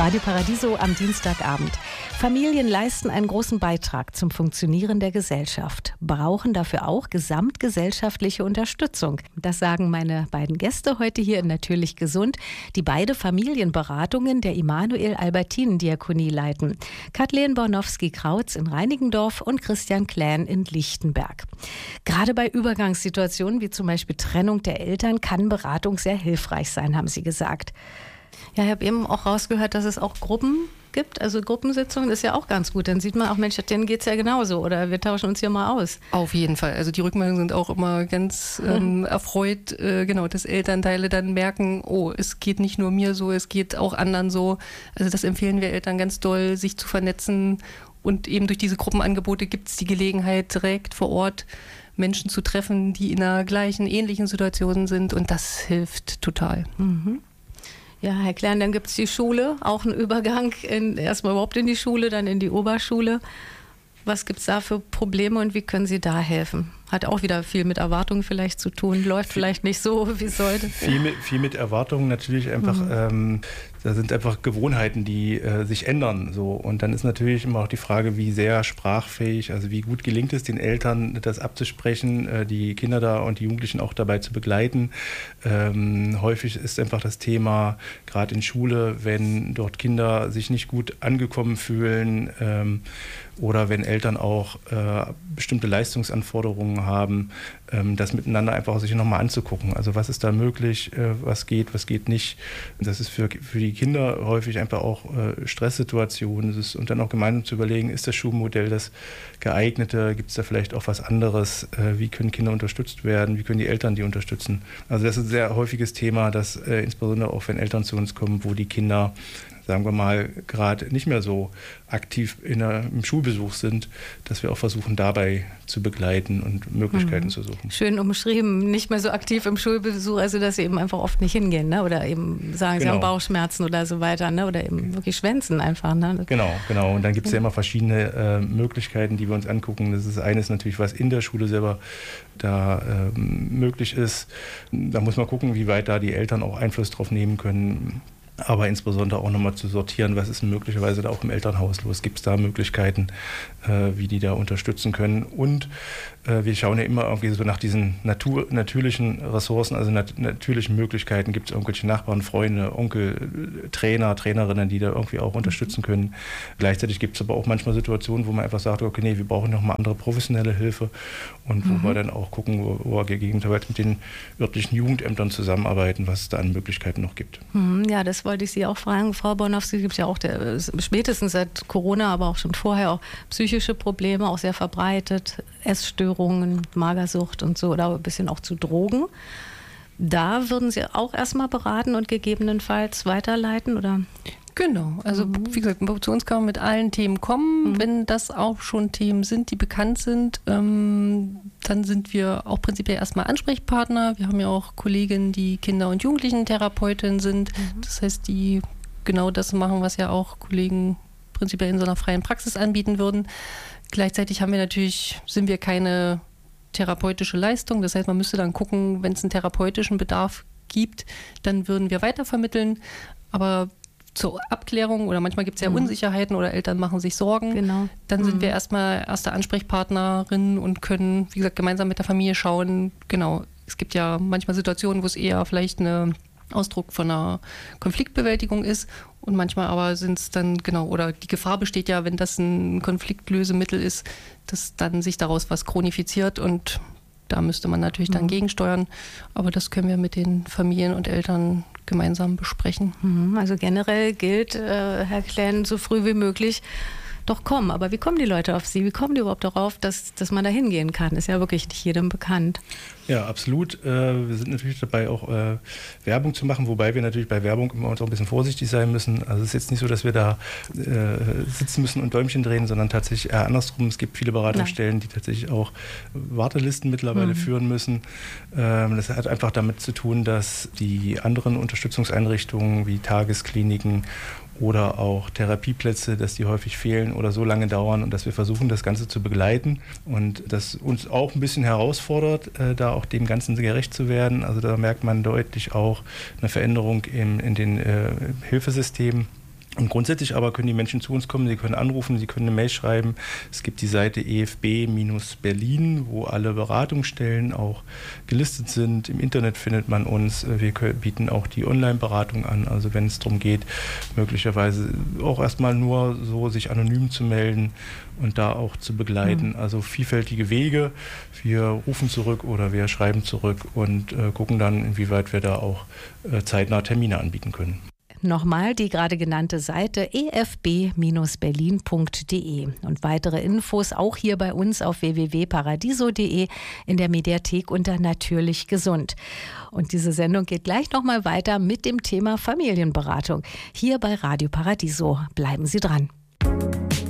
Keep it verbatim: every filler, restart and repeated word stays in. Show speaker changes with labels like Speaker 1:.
Speaker 1: Radio Paradiso am Dienstagabend. Familien leisten einen großen Beitrag zum Funktionieren der Gesellschaft, brauchen dafür auch gesamtgesellschaftliche Unterstützung. Das sagen meine beiden Gäste heute hier in Natürlich Gesund, die beide Familienberatungen der Immanuel-Albertinen-Diakonie leiten. Kathleen Bornowski-Krautz in Reinickendorf und Christian Klähn in Lichtenberg. Gerade bei Übergangssituationen wie zum Beispiel Trennung der Eltern kann Beratung sehr hilfreich sein, haben Sie gesagt. Ja, ich habe eben auch rausgehört, dass es auch Gruppen gibt, also Gruppensitzungen ist ja auch ganz gut. Dann sieht man auch, Mensch, denen geht es ja genauso oder wir tauschen uns hier mal aus.
Speaker 2: Auf jeden Fall. Also die Rückmeldungen sind auch immer ganz ähm, erfreut, äh, genau, dass Elternteile dann merken, oh, es geht nicht nur mir so, es geht auch anderen so. Also das empfehlen wir Eltern ganz doll, sich zu vernetzen und eben durch diese Gruppenangebote gibt es die Gelegenheit, direkt vor Ort Menschen zu treffen, die in einer gleichen, ähnlichen Situation sind und das hilft total.
Speaker 1: Mhm. Ja, Herr Klähn, dann gibt es die Schule, auch einen Übergang in, erstmal überhaupt in die Schule, dann in die Oberschule. Was gibt es da für Probleme und wie können Sie da helfen? Hat auch wieder viel mit Erwartungen vielleicht zu tun, läuft viel, vielleicht nicht so, wie es sollte.
Speaker 3: Viel mit, viel mit Erwartungen natürlich einfach, mhm. ähm, da sind einfach Gewohnheiten, die äh, sich ändern. So. Und dann ist natürlich immer auch die Frage, wie sehr sprachfähig, also wie gut gelingt es den Eltern, das abzusprechen, äh, die Kinder da und die Jugendlichen auch dabei zu begleiten. Ähm, häufig ist einfach das Thema, gerade in Schule, wenn dort Kinder sich nicht gut angekommen fühlen ähm, oder wenn Eltern auch äh, bestimmte Leistungsanforderungen haben, ähm, das miteinander einfach sich nochmal anzugucken. Also was ist da möglich, äh, was geht, was geht nicht. Das ist für, für die Kinder häufig einfach auch äh, Stresssituationen. Das ist, und dann auch gemeinsam zu überlegen, ist das Schulmodell das geeignete, gibt es da vielleicht auch was anderes, äh, wie können Kinder unterstützt werden, wie können die Eltern die unterstützen. Also das ist ein sehr häufiges Thema, dass äh, insbesondere auch wenn Eltern zu uns kommen, wo die Kinder, sagen wir mal, gerade nicht mehr so aktiv in der, im Schulbesuch sind, dass wir auch versuchen, dabei zu begleiten und Möglichkeiten mhm. zu suchen.
Speaker 1: Schön umschrieben, nicht mehr so aktiv im Schulbesuch, also dass sie eben einfach oft nicht hingehen, ne? Oder eben sagen, genau. sie haben Bauchschmerzen oder so weiter, ne? Oder eben wirklich schwänzen einfach. Ne?
Speaker 3: Genau, genau. Und dann gibt es ja immer verschiedene äh, Möglichkeiten, die wir uns angucken. Das ist eines natürlich, was in der Schule selber da ähm, möglich ist. Da muss man gucken, wie weit da die Eltern auch Einfluss drauf nehmen können. Aber insbesondere auch nochmal zu sortieren, was ist möglicherweise da auch im Elternhaus los? Gibt es da Möglichkeiten, äh, wie die da unterstützen können? Und äh, wir schauen ja immer irgendwie so nach diesen Natur, natürlichen Ressourcen, also nat- natürlichen Möglichkeiten. Gibt es irgendwelche Nachbarn, Freunde, Onkel, Trainer, Trainerinnen, die da irgendwie auch unterstützen können? Gleichzeitig gibt es aber auch manchmal Situationen, wo man einfach sagt, okay, nee, wir brauchen nochmal andere professionelle Hilfe und wo mhm. wir dann auch gucken, wo, wo wir gegebenenfalls mit den örtlichen Jugendämtern zusammenarbeiten, was es da an Möglichkeiten noch gibt.
Speaker 1: Mhm, ja, das wollte ich Sie auch fragen, Frau Bornowski, gibt es ja auch der, spätestens seit Corona, aber auch schon vorher auch psychische Probleme, auch sehr verbreitet, Essstörungen, Magersucht und so, oder ein bisschen auch zu Drogen. Da würden Sie auch erstmal beraten und gegebenenfalls weiterleiten, oder?
Speaker 2: Genau, also mhm. wie gesagt, zu uns kann man mit allen Themen kommen. Mhm. Wenn das auch schon Themen sind, die bekannt sind, ähm, dann sind wir auch prinzipiell erstmal Ansprechpartner. Wir haben ja auch Kolleginnen, die Kinder- und Jugendlichen-Therapeutin sind. Mhm. Das heißt, die genau das machen, was ja auch Kollegen prinzipiell in so einer freien Praxis anbieten würden. Gleichzeitig haben wir natürlich, sind wir keine therapeutische Leistung. Das heißt, man müsste dann gucken, wenn es einen therapeutischen Bedarf gibt, dann würden wir weitervermitteln. Aber zur Abklärung oder manchmal gibt es ja mhm. Unsicherheiten oder Eltern machen sich Sorgen.
Speaker 1: Genau.
Speaker 2: Dann
Speaker 1: mhm.
Speaker 2: sind wir erstmal erste Ansprechpartnerin und können, wie gesagt, gemeinsam mit der Familie schauen. Genau, es gibt ja manchmal Situationen, wo es eher vielleicht ein Ausdruck von einer Konfliktbewältigung ist und manchmal aber sind es dann, genau, oder die Gefahr besteht ja, wenn das ein Konfliktlösemittel ist, dass dann sich daraus was chronifiziert und da müsste man natürlich dann mhm. gegensteuern. Aber das können wir mit den Familien und Eltern gemeinsam besprechen.
Speaker 1: Also generell gilt, äh, Herr Klähn, so früh wie möglich doch kommen. Aber wie kommen die Leute auf Sie? Wie kommen die überhaupt darauf, dass, dass man da hingehen kann? Ist ja wirklich nicht jedem bekannt.
Speaker 3: Ja, absolut. Äh, wir sind natürlich dabei, auch äh, Werbung zu machen, wobei wir natürlich bei Werbung immer uns auch ein bisschen vorsichtig sein müssen. Also es ist jetzt nicht so, dass wir da äh, sitzen müssen und Däumchen drehen, sondern tatsächlich eher andersrum. Es gibt viele Beratungsstellen, die tatsächlich auch Wartelisten mittlerweile mhm. führen müssen. Ähm, das hat einfach damit zu tun, dass die anderen Unterstützungseinrichtungen wie Tageskliniken oder auch Therapieplätze, dass die häufig fehlen oder so lange dauern und dass wir versuchen, das Ganze zu begleiten und das uns auch ein bisschen herausfordert, äh, da auch dem Ganzen gerecht zu werden. Also da merkt man deutlich auch eine Veränderung in, in den äh, Hilfesystemen. Und grundsätzlich aber können die Menschen zu uns kommen, sie können anrufen, sie können eine Mail schreiben. Es gibt die Seite E F B Berlin, wo alle Beratungsstellen auch gelistet sind. Im Internet findet man uns. Wir bieten auch die Online-Beratung an. Also wenn es darum geht, möglicherweise auch erstmal nur so sich anonym zu melden und da auch zu begleiten. Mhm. Also vielfältige Wege. Wir rufen zurück oder wir schreiben zurück und äh, gucken dann, inwieweit wir da auch äh, zeitnah Termine anbieten können.
Speaker 1: Nochmal die gerade genannte Seite e f b berlin punkt d e und weitere Infos auch hier bei uns auf w w w punkt paradiso punkt d e in der Mediathek unter Natürlich Gesund. Und diese Sendung geht gleich nochmal weiter mit dem Thema Familienberatung hier bei Radio Paradiso. Bleiben Sie dran.